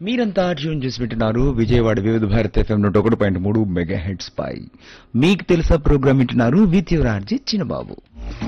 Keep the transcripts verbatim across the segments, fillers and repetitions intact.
మీరంతా ట్యూన్ చేసి వింటున్నారు విజయవాడ వివిధ భారత్ ఎఫ్ఎం నూట ఒకటి పాయింట్ మూడు మెగా హెడ్స్ పై. మీకు తెలుసా ప్రోగ్రామ్ వింటున్నారు విత్ యువరార్జీ చిన్నబాబు.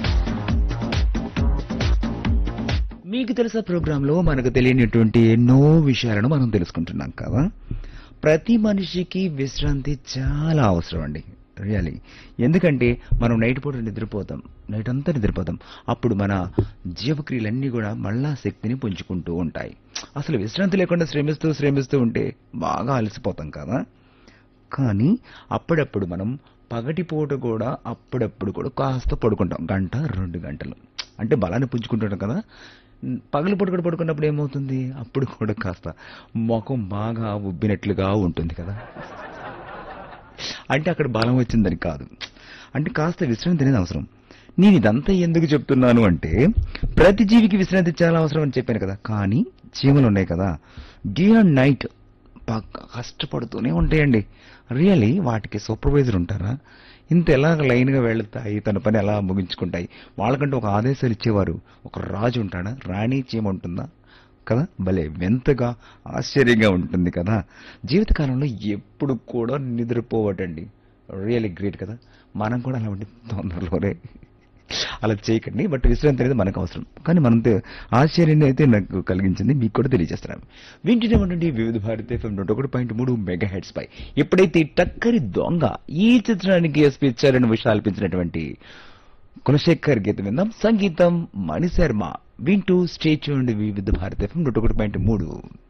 మీకు తెలుసా ప్రోగ్రామ్ లో మనకు తెలియనటువంటి ఎన్నో విషయాలను మనం తెలుసుకుంటున్నాం కదా. ప్రతి మనిషికి విశ్రాంతి చాలా అవసరం అండి, రియలీ. ఎందుకంటే మనం నైట్ పూట నిద్రపోతాం, నైట్ అంతా నిద్రపోతాం. అప్పుడు మన జీవక్రియలన్నీ కూడా మళ్ళా శక్తిని పుంజుకుంటూ ఉంటాయి. అసలు విశ్రాంతి లేకుండా శ్రమిస్తూ శ్రమిస్తూ ఉంటే బాగా అలసిపోతాం కదా. కానీ అప్పుడప్పుడు మనం పగటిపూట కూడా అప్పుడప్పుడు కూడా కాస్త పడుకుంటాం, గంట రెండు గంటలు. అంటే బలాన్ని పుంజుకుంటుంటాం కదా. పగలు పూట కూడా పడుకున్నప్పుడు ఏమవుతుంది, అప్పుడు కూడా కాస్త ముఖం బాగా ఉబ్బినట్లుగా ఉంటుంది కదా. అంటే అక్కడ బలం వచ్చిందని కాదు, అంటే కాస్త విశ్రాంతి అనేది అవసరం. నేను ఇదంతా ఎందుకు చెప్తున్నాను అంటే, ప్రతి జీవికి విశ్రాంతి చాలా అవసరం అని చెప్పాను కదా. కానీ చీమలు ఉన్నాయి కదా, డే అండ్ నైట్ బాగా కష్టపడుతూనే ఉంటాయండి. రియలీ వాటికి సూపర్వైజర్ ఉంటారా? ఇంత ఎలా లైన్గా వెళ్తాయి, తన పని ఎలా ముగించుకుంటాయి. వాళ్ళకంటే ఒక ఆదేశాలు ఇచ్చేవారు ఒక రాజు ఉంటాడా, రాణి చీమ ఉంటుందా కదా. భలే వింతగా ఆశ్చర్యంగా ఉంటుంది కదా. జీవితకాలంలో ఎప్పుడు కూడా నిద్రపోవటండి, రియల్లీ గ్రేట్ కదా. మనం కూడా అలా ఉండి తొందరలోనే అలా చేయకండి. బట్ విశ్రాంతి అనేది మనకు అవసరం. కానీ మనంతో ఆశ్చర్యాన్ని అయితే నాకు కలిగించింది, మీకు కూడా తెలియజేస్తున్నాను. వింటూనే ఉండండి వివిధ భారతి ఎఫ్ఎం నూట ఒకటి పాయింట్ మూడు మెగా హెడ్స్ పై. ఎప్పుడైతే టక్కరి దొంగ ఈ చిత్రానికి ఎస్పీ చరణ్ విషయాల్పించినటువంటి కులశేఖర్ గీతం విందాం. సంగీతం మణిశర్మ. వింటూ స్టే చూడండి వివిధ భారతి ఎఫ్ఎం నూట ఒకటి పాయింట్ మూడు.